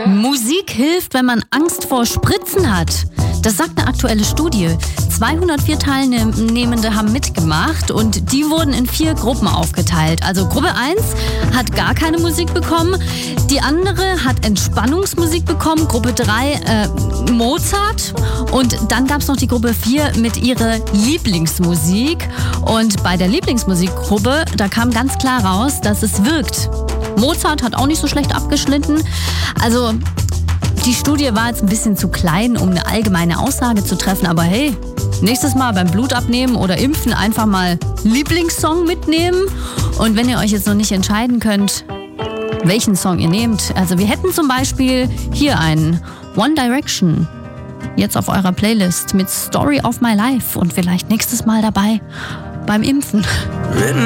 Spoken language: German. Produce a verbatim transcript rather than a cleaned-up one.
Musik hilft, wenn man Angst vor Spritzen hat. Das sagt eine aktuelle Studie. zweihundertvier Teilnehmende haben mitgemacht und die wurden in vier Gruppen aufgeteilt. Also Gruppe eins hat gar keine Musik bekommen, die andere hat Entspannungsmusik bekommen, Gruppe drei äh, Mozart und dann gab es noch die Gruppe vier mit ihrer Lieblingsmusik. Und bei der Lieblingsmusikgruppe, da kam ganz klar raus, dass es wirkt. Mozart hat auch nicht so schlecht abgeschnitten. Also die Studie war jetzt ein bisschen zu klein, um eine allgemeine Aussage zu treffen, aber hey, nächstes Mal beim Blutabnehmen oder Impfen einfach mal Lieblingssong mitnehmen. Und wenn ihr euch jetzt noch nicht entscheiden könnt, welchen Song ihr nehmt, also wir hätten zum Beispiel hier einen One Direction jetzt auf eurer Playlist mit Story of My Life und vielleicht nächstes Mal dabei beim Impfen.